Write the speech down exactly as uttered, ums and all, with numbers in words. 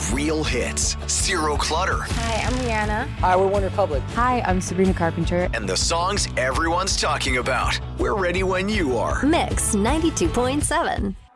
Real hits, zero clutter. Hi, I'm Rihanna. Hi, we're One Republic. Hi, I'm Sabrina Carpenter. And the songs everyone's talking about. We're ready when you are. Mix ninety-two point seven.